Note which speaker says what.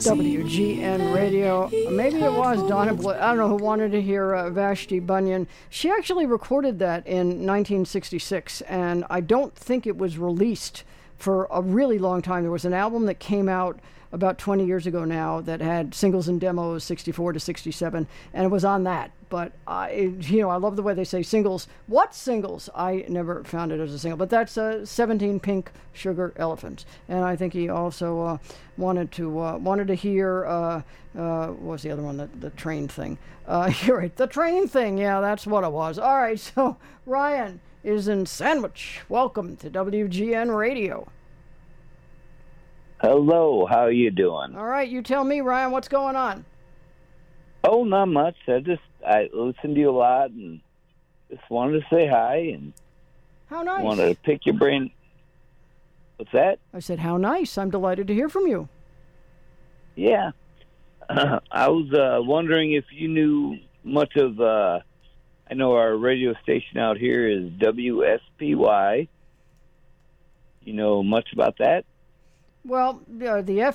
Speaker 1: WGN Radio. Maybe it was Donna Blue. I don't know who wanted to hear Vashti Bunyan. She actually recorded that in 1966, and I don't think it was released for a really long time. There was an album that came out about 20 years ago now that had singles and demos 64 to 67, and it was on that. But I love the way they say singles. What singles? I never found it as a single, but that's 17 Pink Sugar Elephants. And I think he also wanted to hear what was the other one? The train thing. You're right, the train thing. Yeah, that's what it was. All right, so Ryan is in Sandwich. Welcome to WGN Radio.
Speaker 2: Hello, how are you doing?
Speaker 1: All right, you tell me, Ryan, what's going on?
Speaker 2: Oh, not much. I listen to you a lot and just wanted to say hi and
Speaker 1: how nice.
Speaker 2: Wanted to pick your brain. What's that?
Speaker 1: I said, how nice. I'm delighted to hear from you.
Speaker 2: Yeah. I was wondering if you knew much of, I know our radio station out here is WSPY. You know much about that?
Speaker 1: Well, the